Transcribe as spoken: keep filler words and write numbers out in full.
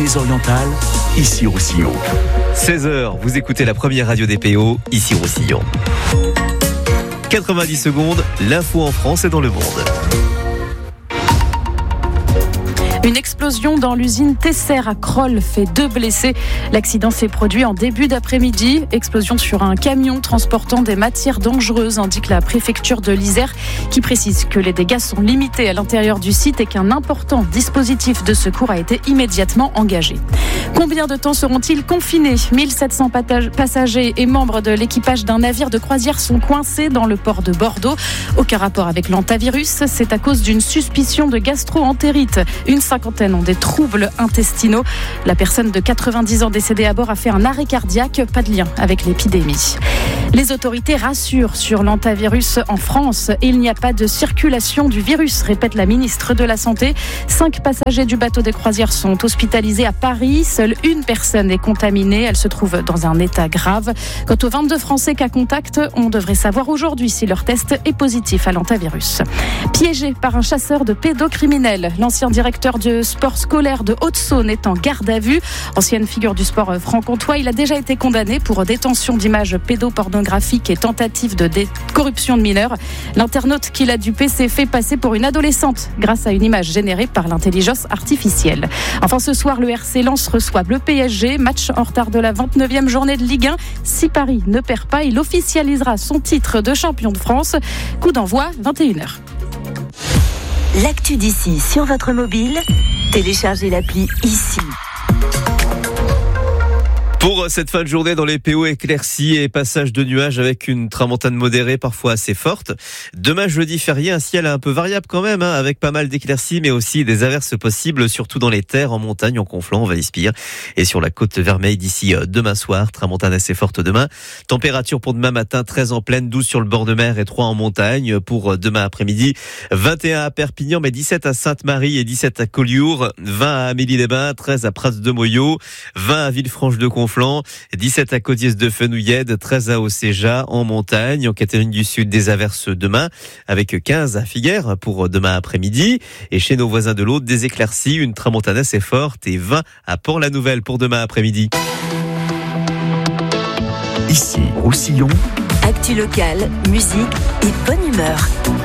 Pyrénées-Orientales, ici Roussillon. seize heures, vous écoutez la première radio des P O, ici Roussillon. quatre-vingt-dix secondes, l'info en France et dans le monde. Une explosion dans l'usine Tesser à Crolles fait deux blessés. L'accident s'est produit en début d'après-midi. Explosion sur un camion transportant des matières dangereuses, indique la préfecture de l'Isère, qui précise que les dégâts sont limités à l'intérieur du site et qu'un important dispositif de secours a été immédiatement engagé. Combien de temps seront-ils confinés ? mille sept cents passagers et membres de l'équipage d'un navire de croisière sont coincés dans le port de Bordeaux. Aucun rapport avec l'hantavirus, c'est à cause d'une suspicion de gastro-entérite. Une cinquantaine ont des troubles intestinaux. La personne de quatre-vingt-dix ans décédée à bord a fait un arrêt cardiaque, pas de lien avec l'épidémie. Les autorités rassurent sur l'hantavirus en France. Il n'y a pas de circulation du virus, répète la ministre de la Santé. Cinq passagers du bateau des croisières sont hospitalisés à Paris. Seule une personne est contaminée. Elle se trouve dans un état grave. Quant aux vingt-deux Français cas contact, on devrait savoir aujourd'hui si leur test est positif à l'hantavirus. Piégé par un chasseur de pédocriminels, l'ancien directeur de sport scolaire de Haute-Saône est en garde à vue. Ancienne figure du sport franc-comtois, il a déjà été condamné pour détention d'images pédopornographiques et tentative de dé- corruption de mineurs. L'internaute qu'il a dupé s'est fait passer pour une adolescente grâce à une image générée par l'intelligence artificielle. Enfin, ce soir, le R C Lens reçoit le P S G. Match en retard de la vingt-neuvième journée de Ligue un. Si Paris ne perd pas, il officialisera son titre de champion de France. Coup d'envoi, vingt et une heures. L'actu d'ici sur votre mobile, téléchargez l'appli ici. Pour cette fin de journée dans les P O, éclaircies et passage de nuages avec une tramontane modérée, parfois assez forte. Demain, jeudi férié, un ciel un peu variable quand même, hein, avec pas mal d'éclaircies, mais aussi des averses possibles, surtout dans les terres, en montagne, en Conflans, en Val-Ispire et sur la côte Vermeille d'ici demain soir. Tramontane assez forte demain. Température pour demain matin, treize en plaine, douze sur le bord de mer et trois en montagne. Pour demain après-midi, vingt et un à Perpignan, mais dix-sept à Sainte-Marie et dix-sept à Collioure, vingt à Amélie-les-Bains, treize à Prats-de-Moyau, vingt à Villefranche-de-Conflans, dix-sept à Codiès-de-Fenouillède, treize à Océja en montagne, en Catherine du Sud des averses demain, avec quinze à Figueres pour demain après-midi. Et chez nos voisins de l'Aude, des éclaircies, une tramontane assez forte et vingt à Port-la-Nouvelle pour demain après-midi. Ici Roussillon. Actu locale, musique et bonne humeur.